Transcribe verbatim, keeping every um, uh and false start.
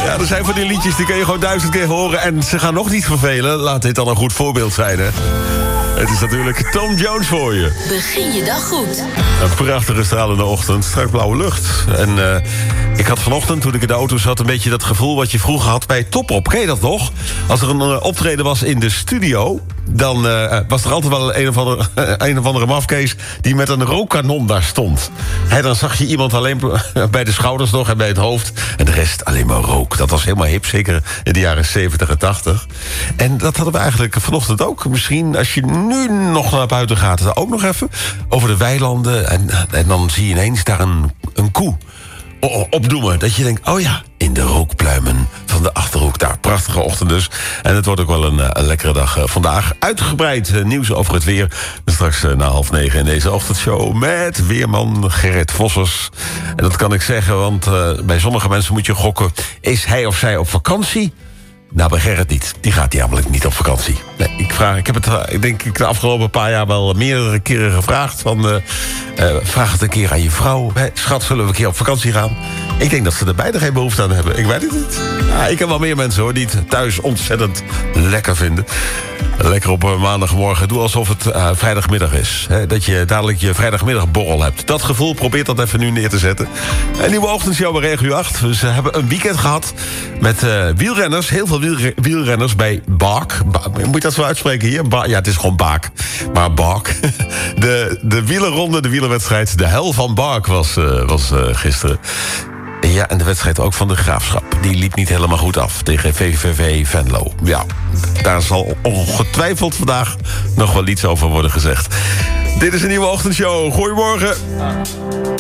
Ja, er zijn van die liedjes, die kun je gewoon duizend keer horen... en ze gaan nog niet vervelen. Laat dit dan een goed voorbeeld zijn, hè. Het is natuurlijk Tom Jones voor je. Begin je dag goed. Een prachtige stralende ochtend, strak blauwe lucht. En uh, ik had vanochtend, toen ik in de auto zat... een beetje dat gevoel wat je vroeger had bij Top Op. Ken je dat nog? Als er een uh, optreden was in de studio... dan uh, was er altijd wel een of andere, een of andere mafkees... die met een rookkanon daar stond. He, dan zag je iemand alleen bij de schouders nog en bij het hoofd... en de rest alleen maar rook. Dat was helemaal hip, zeker in de jaren zeventig en tachtig. En dat hadden we eigenlijk vanochtend ook. Misschien als je nu nog naar buiten gaat... dan ook nog even over de weilanden... en, en dan zie je ineens daar een, een koe opdoemen. Dat je denkt, oh ja, in de rookpluimen van de Achterhoek. Daar, prachtige ochtend dus. En het wordt ook wel een, een lekkere dag vandaag. Uitgebreid uh, nieuws over het weer. Straks uh, na half negen in deze ochtendshow... met weerman Gerrit Vossers. En dat kan ik zeggen, want uh, bij sommige mensen moet je gokken... is hij of zij op vakantie? Nou, bij Gerrit niet. Die gaat namelijk niet op vakantie. Nee, ik, vraag, ik heb het ik denk ik de afgelopen paar jaar wel meerdere keren gevraagd. Van, uh, uh, vraag het een keer aan je vrouw. Hè, schat, zullen we een keer op vakantie gaan? Ik denk dat ze er beide geen behoefte aan hebben. Ik weet het niet. Ja, ik heb wel meer mensen hoor, die het thuis ontzettend lekker vinden. Lekker op een maandagmorgen. Doe alsof het uh, vrijdagmiddag is. Hè, dat je dadelijk je vrijdagmiddagborrel hebt. Dat gevoel, probeer dat even nu neer te zetten. Een nieuwe ochtendshow bij Regio acht. We hebben een weekend gehad met uh, wielrenners. Heel veel wielre- wielrenners bij Baak. Ba- Moet je dat zo uitspreken hier? Ba- ja, het is gewoon Baak. Maar Baak. De, de wielerronde, de wielerwedstrijd. De hel van Baak was, uh, was uh, gisteren. Ja, en de wedstrijd ook van de Graafschap. Die liep niet helemaal goed af tegen V V V Venlo. Ja, daar zal ongetwijfeld vandaag nog wel iets over worden gezegd. Dit is een nieuwe ochtendshow. Goedemorgen.